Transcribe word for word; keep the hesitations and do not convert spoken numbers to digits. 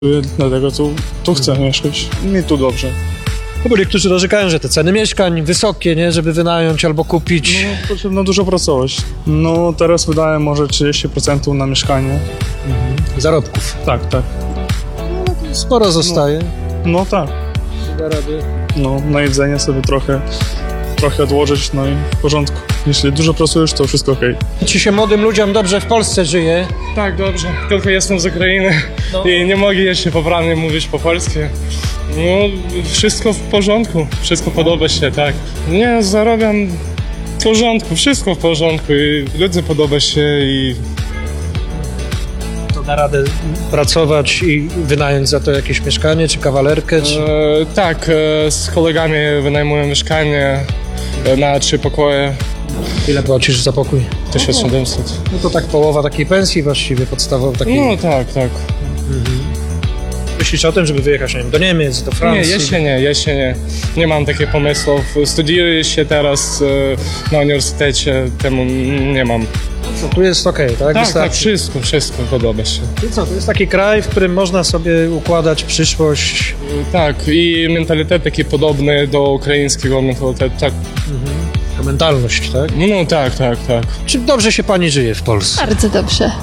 Dlatego tu, tu chcę mieszkać. Mi tu dobrze. No bo niektórzy narzekają, że te ceny mieszkań wysokie, nie, żeby wynająć albo kupić. No, potrzebno dużo pracować. No, teraz wydaję może trzydzieści procent na mieszkanie. Mhm. Zarobków. Tak, tak. Sporo zostaje. No tak. Da rady. No, na jedzenie sobie trochę, trochę odłożyć, no i w porządku. Jeśli dużo pracujesz, to wszystko okej. Ci się młodym ludziom dobrze w Polsce żyje. Tak, dobrze. Tylko jestem z Ukrainy No. i nie mogę jeszcze poprawnie mówić po polsku. No, wszystko w porządku, wszystko podoba się, tak. Nie, zarabiam w porządku, wszystko w porządku i ludzie podoba się i... To da radę pracować i wynająć za to jakieś mieszkanie, czy kawalerkę, czy... E, tak, e, z kolegami wynajmuję mieszkanie e, na trzy pokoje, Ile płacisz za pokój? tysiąc siedemset. No to tak połowa takiej pensji właściwie podstawowej. Takiej... No tak, tak. Myślisz o tym, żeby wyjechać, nie wiem, do Niemiec, do Nie, Francji? jeszcze nie, jeszcze nie. Nie mam takich pomysłów. Studiuję się teraz e, na uniwersytecie, temu nie mam. Co, tu jest okej, tak? Tak, tak, Wystarczy. wszystko, wszystko podoba się. I co, to jest taki kraj, w którym można sobie układać przyszłość. Tak, i mentalitet taki podobny do ukraińskiego mentalitetu, tak. Ta mentalność, tak? No tak, tak, tak. Czy dobrze się pani żyje w Polsce? Bardzo dobrze.